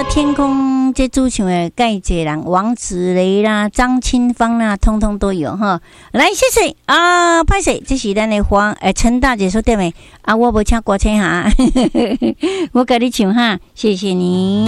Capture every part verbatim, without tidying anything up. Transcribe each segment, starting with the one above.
的天空，这主唱的盖济人，王子雷啦、张清芳啦，通通都有哈。来，谢谢啊，拍摄，这是咱的黄诶陈大姐说对没？啊，我无请歌星哈，我给你唱哈，谢谢你。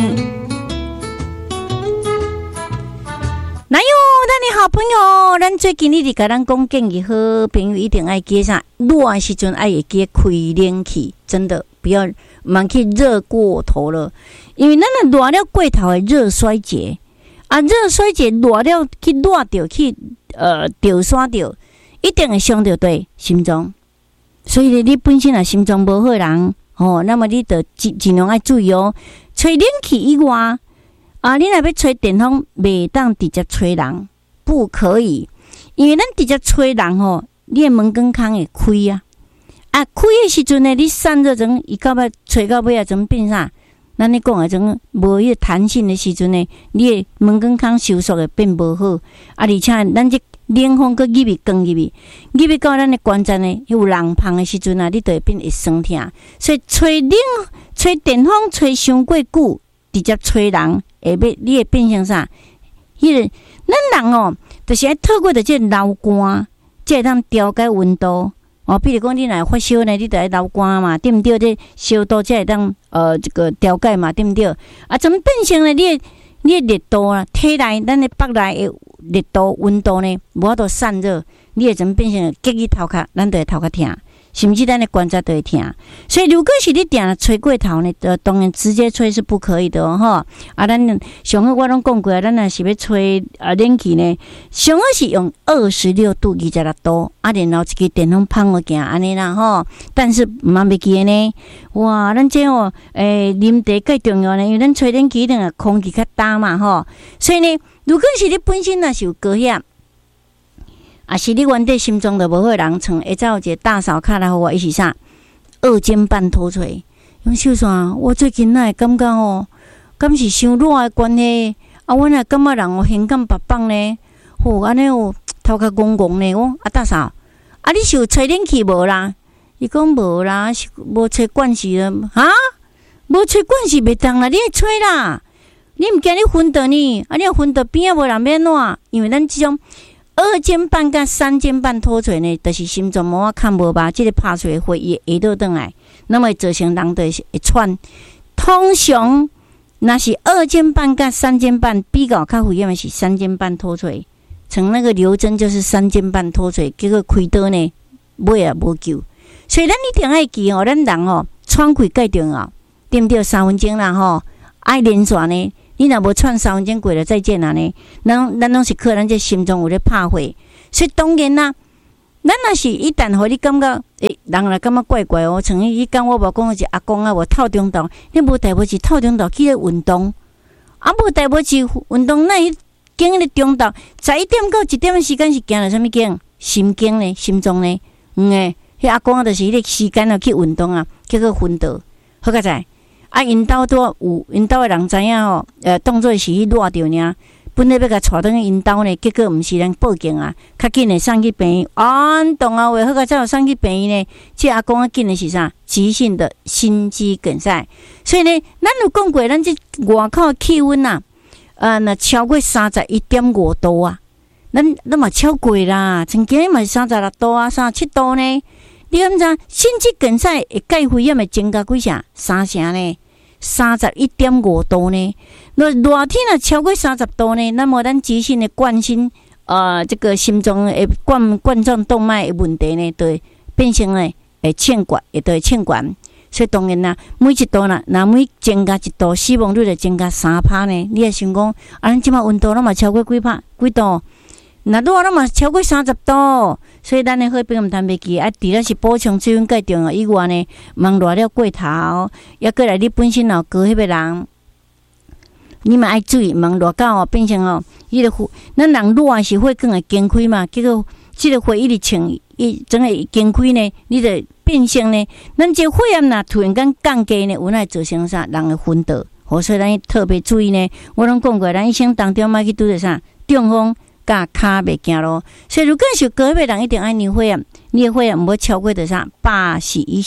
哪有咱的好朋友？咱最近你伫甲咱讲建议，好朋友一定爱记啥？热的时阵爱会记开冷气，真的不要蛮去热过头了，因为咱的热了过头的热衰竭啊，热衰竭热了去热掉去呃掉刷掉，一定会伤到对心脏。所以你本身啊心脏无好人哦，那么你得尽尽量爱注意哦。吹冷气以外。啊！你若要吹电风，袂当直接吹人，不可以，因为咱直接吹人吼，你的门根孔会开啊！啊，开的时阵呢，你散热层，伊到尾吹到尾啊，怎变啥？咱咧讲的种无迄个弹性的时阵呢，你的门根孔收缩会变无好，啊，而且咱这冷风佮入去光入去，入去到咱的关节呢，有人芳的时阵啊，你就会变会酸痛，所以吹冷、吹电风吹伤过久，直接吹人。会变，你会变成啥？迄、那个咱人哦，就是爱透过着这流汗，才会当调节温度哦。比如讲，你若发烧呢，你就爱流汗嘛，对毋对？这烧度才会当呃这个调节嘛，对毋对？啊，怎么变成了你的你的热度啊？体内咱的腹内的热度、温度呢，无法度散热，你会怎么变成结去头壳，咱就会头壳痛。甚至咱的关节都会痛，所以如果是你定吹过头呢，呃，当然直接吹是不可以的哦，哈。啊，咱上好我拢讲过啊，咱若是要吹啊冷气呢，上好是用二十六度、二十六度，啊，然后一个电风棒个行安尼啦吼。但是毋通袂记呢，哇，咱这哦，诶、欸，啉茶介重要呢，因为咱吹冷气等下空气较大嘛吼，所以呢，如果是你本身若是有高血压。啊，是你原底心脏就无好人床，会再有一个大嫂卡来互我，伊是啥？二尖瓣脱垂。用秀山，我最近哪会感觉哦，敢是伤热的关系？啊，我哪感觉人哦胸感白棒呢？吼、哦，安尼哦，头壳戆戆呢。我啊大嫂，啊你是有吹冷气无啦？伊讲无啦，是无吹惯势了。啊，无吹惯势袂当啦，你爱吹啦。你毋惊你昏倒呢？啊，你昏倒边仔无人免怎？因为咱即种。二尖瓣甲三尖瓣脱垂呢，就是心脏膜看无吧，这个拍出来会会下倒转来，那么造成人就是会喘。通常那是二尖瓣甲三尖瓣比较较危险的是三尖瓣脱垂，像那个刘真就是三尖瓣脱垂，结果开刀呢，尾也无救。所以咱一定爱记哦，咱人哦，喘气介重要，对不对？三分钟啦吼，爱连续呢。你若无喘三分钟过了再见啊呢？咱咱拢是靠咱这心脏有咧拍火，所以当然啦，咱若是一旦互你感觉，诶，人来感觉怪怪哦。像迄讲我无讲是阿公啊，无透中昼，你无代无是透中昼去咧运动，啊无代无是运动那迄经咧中昼十一点到一点的时间是行了啥物经？心经呢，心脏呢？嗯诶，迄阿公啊，就是迄个时间啊去运动啊，结果昏倒，好个在。啊，因兜都有，因兜的人知影吼，呃，当作是去热着尔，本来要甲带转去因兜呢，结果毋是人报警啊，较紧的送去病院，啊，动啊话好个才有送去病院呢。这阿公啊，紧的是啥？急性的心肌梗塞。所以呢，咱有讲过，咱这外口气温啊，呃，若超过三十一点五度啊，咱咱嘛超过啦，曾经嘛是三十六度啊，三十七度呢。你敢知心肌梗塞会介危险的增加几成？三成呢？三十一点五度呢，那热天啊超过三十度呢，那么咱急性的冠心呃这个心脏的冠冠状动脉的问题呢，就会变成呢会欠管，也都会欠管。所以当然啦，每一度啦，那每增加一度，死亡率就增加三趴呢。你也想讲，啊，咱即马温度那么超过几趴几度？那热那么超过三十度，所以咱的好朋友毋通袂记啊。除了是补充水分介重要以外呢，忙热了过头，也过来你本身有高迄个人，你嘛爱注意，忙热到哦变成哦，伊个火，咱人热是血管会经开嘛，结果即个血一直冲，伊整个经开呢，你就变成呢，咱这血压呐突然间降低呢，有哪会造成啥？人会昏倒，好，所以咱特别注意呢。我拢讲过，咱一生当中莫去拄着啥中风。甲骹袂行咯，所以如果是高血压人一定爱尿血啊，你的血压毋好超过着啥八十以上。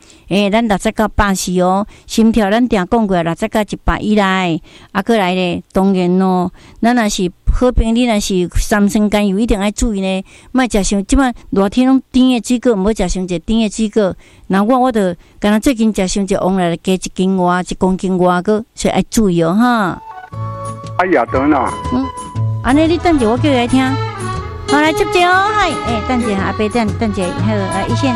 诶，咱六十到八十哦，心跳咱定讲过六十到一百以内，啊，过来咧，当然咯，咱若是好朋友，你若是三酸甘油，一定要注意呢，莫食伤，即摆热天拢甜的水果，毋好食伤济甜的水果。那我我着，敢若最近食伤济往来加一斤外，一公斤外个，所以要注意哦，哈。 哎呀，得呢。 嗯，安尼你等者，我叫伊来听。好，来接者哦，嗨，诶，等者阿伯等等者，好，来一线。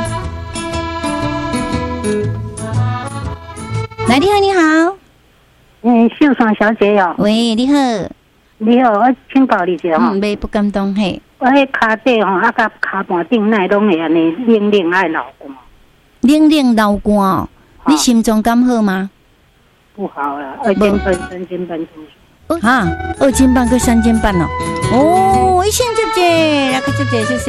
来，你好，你好。 嗯，秀爽小姐哟。 喂，你好。 你好，我请教你一下吼。 嗯，袂不敢当嘿。 我迄骹底吼，啊，甲骹盘顶内拢会安尼冷冷爱流汗。 冷冷流汗哦，你心脏敢好吗？ 不好啦，二斤半、三斤半出。 哈，二斤半跟三斤半哦。哦，一线姐姐，来个姐姐谢谢。